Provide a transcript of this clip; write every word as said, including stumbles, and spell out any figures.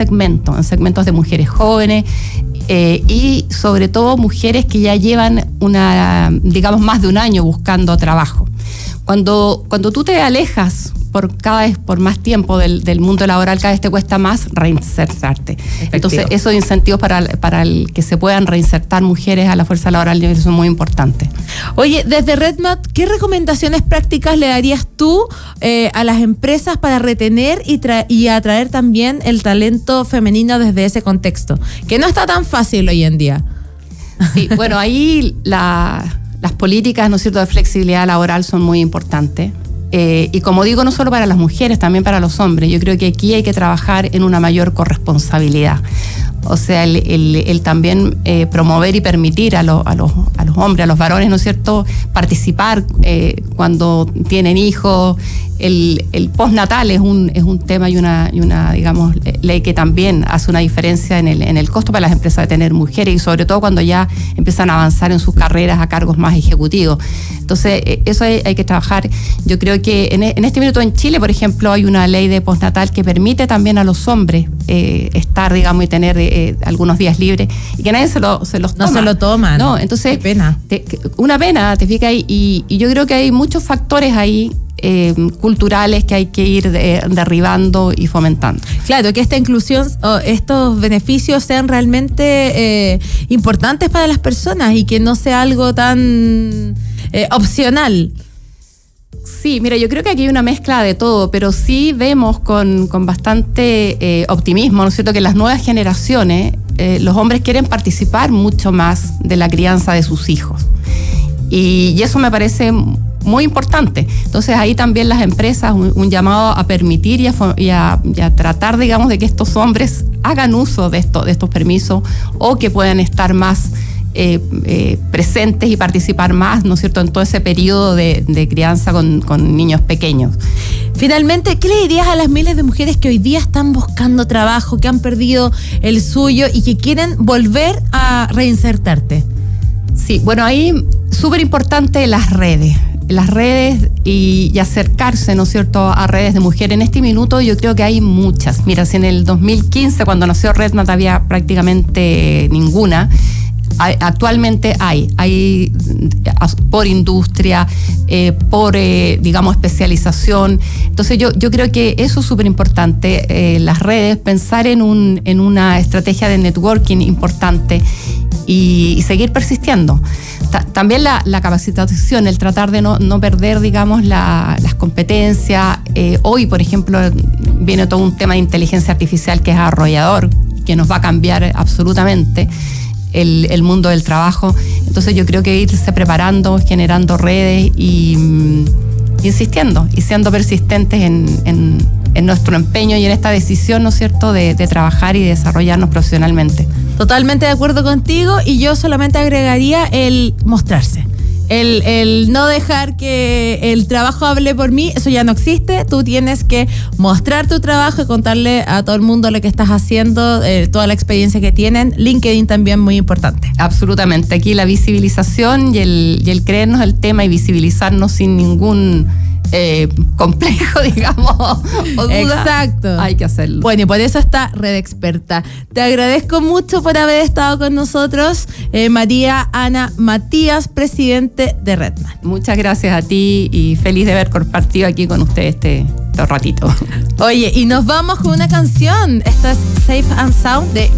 segmentos, en segmentos de mujeres jóvenes eh, y sobre todo mujeres que ya llevan una, digamos, más de un año buscando trabajo. Cuando, cuando tú te alejas por cada vez por más tiempo del, del mundo laboral, cada vez te cuesta más reinsertarte. Efectivo. Entonces, esos incentivos para, para el que se puedan reinsertar mujeres a la fuerza laboral son muy importantes. Oye, desde RedMat, ¿qué recomendaciones prácticas le darías tú eh, a las empresas para retener y, tra- y atraer también el talento femenino desde ese contexto? Que no está tan fácil hoy en día. Sí, bueno, ahí la, las políticas, ¿no es cierto?, de flexibilidad laboral son muy importantes. Eh, y como digo, no solo para las mujeres, también para los hombres. Yo creo que aquí hay que trabajar en una mayor corresponsabilidad. O sea, el, el, el también eh, promover y permitir a, lo, a, los, a los hombres, a los varones, ¿no es cierto?, participar eh, cuando tienen hijos. El, el postnatal es un, es un tema y una, y una, digamos, ley que también hace una diferencia en el, en el costo para las empresas de tener mujeres y sobre todo cuando ya empiezan a avanzar en sus carreras a cargos más ejecutivos. Entonces, eso hay, hay que trabajar. Yo creo que en, en este minuto en Chile, por ejemplo, hay una ley de postnatal que permite también a los hombres eh, estar, digamos, y tener eh, algunos días libres y que nadie se, lo, se los toma. No se lo toman. No, entonces, qué pena. Te, una pena, te fijas, y, y yo creo que hay muchos factores ahí Eh, culturales que hay que ir de, derribando y fomentando. Claro, que esta inclusión o estos beneficios sean realmente eh, importantes para las personas y que no sea algo tan eh, opcional. Sí, mira, yo creo que aquí hay una mezcla de todo, pero sí vemos con, con bastante eh, optimismo, ¿no es cierto?, que las nuevas generaciones, eh, los hombres quieren participar mucho más de la crianza de sus hijos. Y, y eso me parece muy importante. Entonces ahí también las empresas, un, un llamado a permitir y a, y, a, y a tratar, digamos, de que estos hombres hagan uso de, esto, de estos permisos o que puedan estar más eh, eh, presentes y participar más, ¿no es cierto?, en todo ese periodo de, de crianza con, con niños pequeños. Finalmente, ¿qué le dirías a las miles de mujeres que hoy día están buscando trabajo, que han perdido el suyo y que quieren volver a reinsertarte? Sí, bueno, ahí súper importante las redes. las redes y, y acercarse, ¿no es cierto?, a redes de mujeres. En este minuto yo creo que hay muchas. Mira, si en el dos mil quince, cuando nació RedMat, había prácticamente ninguna, hay, actualmente hay. Hay por industria, eh, por, eh, digamos, especialización. Entonces yo, yo creo que eso es súper importante, eh, las redes, pensar en, un, en una estrategia de networking importante y, y seguir persistiendo. También la, la capacitación, el tratar de no, no perder, digamos, la, las competencias. Eh, hoy, por ejemplo, viene todo un tema de inteligencia artificial que es arrollador, que nos va a cambiar absolutamente el, el mundo del trabajo. Entonces yo creo que irse preparando, generando redes y mm, insistiendo y siendo persistentes en, en, en nuestro empeño y en esta decisión, ¿no es cierto?, de, de trabajar y desarrollarnos profesionalmente. Totalmente de acuerdo contigo, y yo solamente agregaría el mostrarse. El, el no dejar que el trabajo hable por mí, eso ya no existe. Tú tienes que mostrar tu trabajo y contarle a todo el mundo lo que estás haciendo, eh, toda la experiencia que tienen. LinkedIn también muy importante. Absolutamente. Aquí la visibilización y el, y el creernos el tema y visibilizarnos sin ningún eh, complejo, digamos, o duda. Exacto. Hay que hacerlo. Bueno, y por eso está Red Experta. Te agradezco mucho por haber estado con nosotros, eh, María Ana Matías, presidente de RedMat. Muchas gracias a ti y feliz de haber compartido aquí con ustedes este, este ratito. Oye, y nos vamos con una canción. Esta es Safe and Sound de